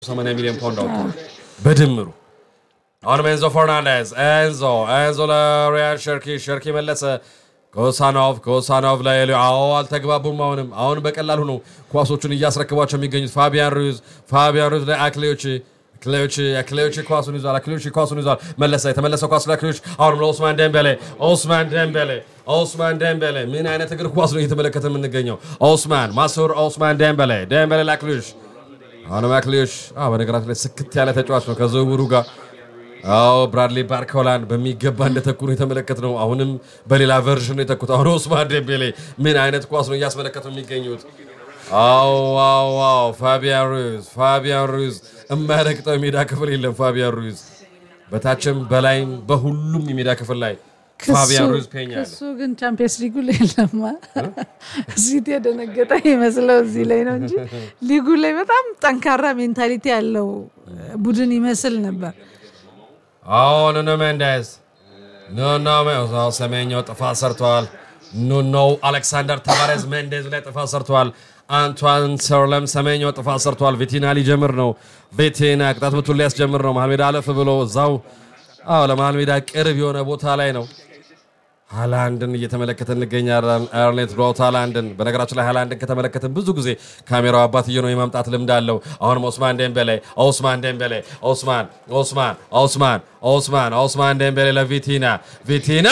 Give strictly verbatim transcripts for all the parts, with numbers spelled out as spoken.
ሰማንያ ሚሊዮን ፓውንድ አውጥቷል በድምሩ አሁን ኤንዞ ፈርናንዴዝ ኤንዞ ኤንዞ ለሪያን ሸርኪ ሸርኪ መለሰ ኮሳኖቭ ኮሳኖቭ ላይ አዎ አልተግባቡም አሁንም አሁን በቀላሉ ነው ኳሶቹን እያስረከቧቸው የሚገኙት ፋቢያን ሩዝ ፋቢያን ሩዝ ለአክሌዎች አክሌዎች አክሌዎች ኳሱን ይዟል አክሌዎች ኳሱን ይዟል መለሰ የተመለሰ ኳስ ለአክሌዎች አሁን ለኦስማን ዴምቤሌ ኦስማን ዴምቤሌ ኦስማን ዴምቤሌ ምን አይነት እግር ኳስ ነው እየተመለከተ የምንገኘው ኦስማን ማሱር ኦስማን ዴምቤሌ ዴምቤሌ ለአክሌዎች አሁን አክሌዎች አዎ በነገራችን ላይ ስክት ያለ ተጫዋች ነው ከዝውውሩ ጋር አው ብራድሊ ባርኮላን በሚገባ እንደተኩ ነው የተመለከተው አሁንም በሌላ ቨርዥን ነው የተኩት አሁን ኦስማን ዴምቤሌ ምን አይነት ኳስ ነው እያስመለከተው የሚገኙት አው አው አው ፋቢያን ሩዝ ፋቢያን ሩዝ እማረክተው ሜዳ ክፍል የለም ፋቢያን ሩዝ በታችም በላይም በሁሉም የሜዳ ክፍል ላይ ፋቢያን ሩዝ ፔኛል እሱ ግን ቻምፒየንስ ሊጉ ላይ ለማ ሲቲ ያደነገጠ ይመስለው እዚህ ላይ ነው እንጂ ሊጉ ላይ በጣም ጠንካራ ሜንታሊቲ ያለው ቡድን ይመስል ነበር አዎ ኑኖ ሜንዴዝ ኑኖ ሜንዴዝ ሰሜኛው ጥፋት ሰርቷል ኑኖ አሌክሳንደር ታቫሬዝ ሜንዴዝ ላይ ጥፋት ሰርቷል አንቷን ሰርለም ሰሜኛው ጥፋት ሰርቷል ቪቲና ሊጀምር ነው ቪቲና ቅጣት ምቱን ሊያስጀምር ነው መሃል ሜዳ አለፍ ብሎ እዛው አዎ ለመሃል ሜዳ ቅርብ የሆነ ቦታ ላይ ነው ሃላንድን እየተመለከተን እንገኛለን ኤርሊንግ ብራውት ሃላንድን በነገራችን ላይ ሃላንድን ከተመለከተን ብዙ ጊዜ ካሜራው አባትየው ነው የማምጣት ልምድ አለው አሁን ኦስማን ዴምቤሌ ኦስማን ዴምቤሌ ኦስማን ኦስማን ኦስማን ኦስማን ኦስማን ዴምቤሌ ለቪቲና ቪቲና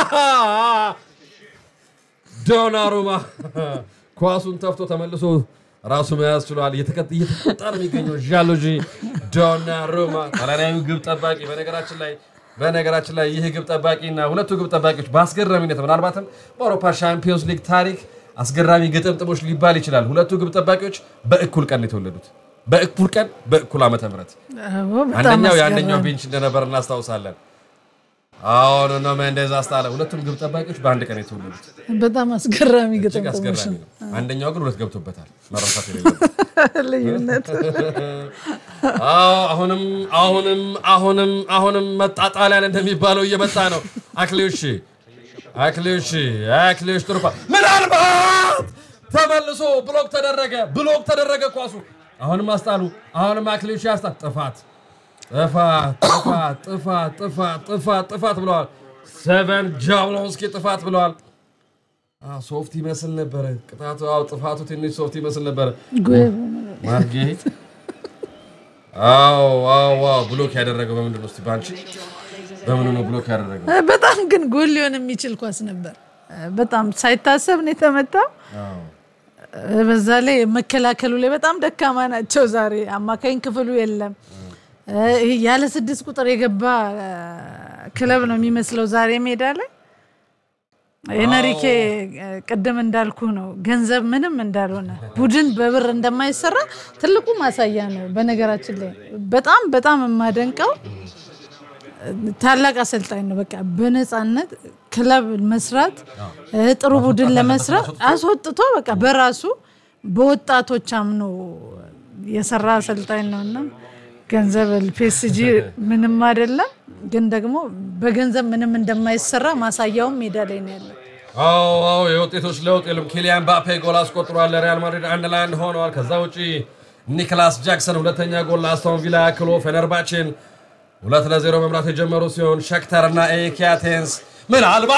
ዶናሩማ ኳሱን ተፍቶ ተመልሶ ራሱ መያዝ ችሏል እየተቀጣ ነው የሚገኘው ጃሎጂ ዶናሩማ ታላላዩ ግብ ጠባቂ በነገራችን ላይ በነገራችን ላይ ይሄ ግብ ጠባቂና ሁለቱ ግብ ጠባቂዎች ባስገራሚነት ምናልባትም በአውሮፓ ሻምፒዮንስ ሊግ ታሪክ አስገራሚ ግጥምጥሞች ሊባል ይችላል ሁለቱ ግብ ጠባቂዎች በእኩል ቀን የተወለዱት በእኩል ቀን በእኩል ዓመተ ምህረት አንደኛው ያንደኛው ቤንች እንደነበር እናስታውሳለን አሁን ነው ሜንዴዝ አስታለ ሁለቱም ግብ ጠባቂዎች በአንድ ቀን የተወለዱት በጣም አስገራሚ ግጥምጥሞች አንደኛው ግን ሁለት ገብቶበታል መረሳት የሌለው ለዩነት አዎ አሁንም አሁንም አሁንም አሁንም መጣጣሊያን እንደሚባለው እየመጣ ነው አክሌዎች አክሌዎች አክሌዎች ጥሩፋ ምናልባት ተመልሶ ብሎክ ተደረገ ብሎክ ተደረገ ኳሱ አሁንም አስጣሉ አሁንም አክሌዎች ያስጣል ጥፋት ጥፋት ጥፋት ጥፋት ጥፋት ጥፋት ጥፋት ብለዋል ሰቨን ጃብሎንስኪ ጥፋት ብለዋል አ ሶፍት ይመስል ነበር ቅጣቱ አው ጥፋቱ ትንሽ ሶፍት ይመስል ነበር ማርጌት አው አው አው ብሎክ ያደረገው በምንድን ነው እስቲ ባንቺ በምን ነው ብሎክ ያደረገው በጣም ግን ጎል ሊሆን የሚችል ኳስ ነበር በጣም ሳይታሰብ ነው የተመታው አው በዛ ላይ መከላከሉ ላይ በጣም ደካማ ናቸው ዛሬ አማካኝ ክፍሉ የለም ያለ ስድስት ቁጥር የገባ ክለብ ነው የሚመስለው ዛሬ ሜዳ ላይ ኤነሪኬ ቀደም እንዳልኩ ነው ገንዘብ ምንም እንዳልሆነ ቡድን በብር እንደማይሰራ ትልቁ ማሳያ ነው በነገራችን ላይ በጣም በጣም የማደንቀው ታላቅ አሰልጣኝ ነው በቃ በነፃነት ክለብ መስራት ጥሩ ቡድን ለመስራት አስወጥቶ በቃ በራሱ በወጣቶች አምኖ የሰራ አሰልጣኝ ነውና ገንዘብ ለፒኤስጂ ምንም አይደለም ግን ደግሞ በገንዘብ ምንም እንደማይሰራ ማሳያው ሜዳ ላይ ነው ያለው አው አው የውጤቶች ለውጥ የለም ኪሊያን ባፔ ጎል አስቆጥሯል ለሪያል ማድሪድ አንድ ለአንድ ሆነዋል ከዛ ውጪ ኒኮላስ ጃክሰን ሁለተኛ ጎል አስቶን ቪላ ያክሎ ፌነርባቼን ሁለት ለዜሮ መምራት የጀመሩ ሲሆን ሸክታርና ኤኪያቴንስ ምን አልባ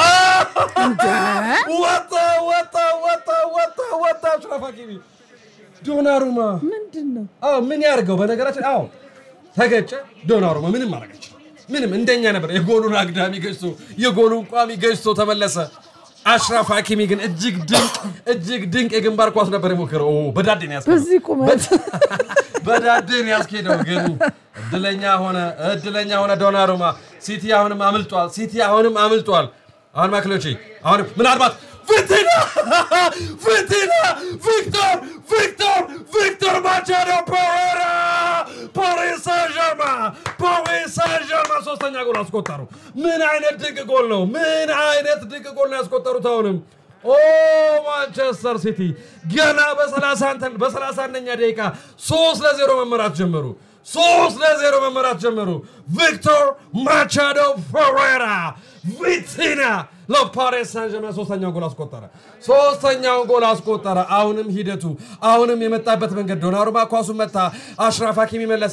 ወጣ ወጣ ወጣ ወጣ ወጣ ሽራፋኪቢ ዶናሩማ ምንድነው አው ምን ያርገው በነገራችን አው ተገጨ ዶናሩማ ምንም ማረጋች ምንም እንደኛ ነበር የጎሉን አግዳሚ ገዝቶ የጎሉን ቋሚ ገዝቶ ተመለሰ አሽራፍ ሐኪሚ ግን እጅግ ድንቅ እጅግ ድንቅ የግንባር ኳስ ነበር የሞከረው በዳዴን ያስከደው በዚህ ቁመት በዳዴን ያስከደው ግን እድለኛ ሆነ እድለኛ ሆነ ዶናሩማ ሲቲ አሁንም አምልጧል ሲቲ አሁንም አምልጧል አሁን ማክሎቺ አሁን ምናልባት ቪቲና ቪቲና ቪክቶር ቪክቶር ቪክቶር ማቻዶ ፔሬራ ፓሪስ ሳን-ጀርማን ፓሪስ ሳን-ጀርማን ሶስተኛ ጎል አስቆጠሩ ምን አይነት ድንቅ ጎል ነው ምን አይነት ድንቅ ጎል ነው ያስቆጠሩት አሁንም ኦ ማንቸስተር ሲቲ ገና በ30 አንተን በ30ኛ ደቂቃ ሶስት ለዜሮ መመራት ጀመሩ ሶስት ለዜሮ መመራት ጀመሩ ቪክቶር ማቻዶ ፌሬራ ቪቲና ለፓሪስ ሳን-ዠርማን ሶስተኛው ጎል አስቆጠረ ሶስተኛው ጎል አስቆጠረ አሁንም ሂደቱ አሁንም የመጣበት መንገድ ዶናሩማ ኳሱን መታ አሽራፍ ሀኪሚ መለሰ